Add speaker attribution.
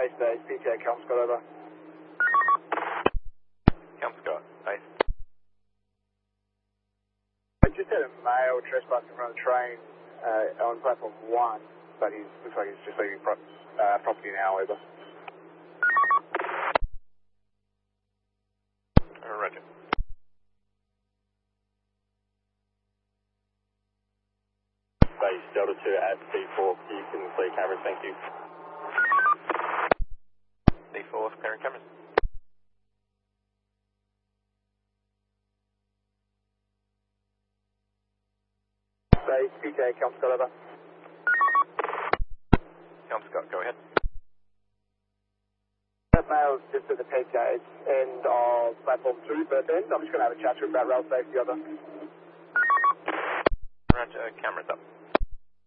Speaker 1: Base Days, PTA Kelmscott, over.
Speaker 2: Kelmscott, base.
Speaker 1: I just had a male trespass in front of the train on platform 1, but he looks like he's just leaving property now, over.
Speaker 2: Roger.
Speaker 3: Base Delta 2 at D4, you can clear cameras, thank you.
Speaker 2: D4, clearing cameras.
Speaker 1: Base, PTA Kelmscott, over.
Speaker 2: Kelmscott, go ahead.
Speaker 1: That male's just at the peg gate end of platform 2, birth end. I'm just going to have a chat to him about rail safety, over.
Speaker 2: Roger, cameras up.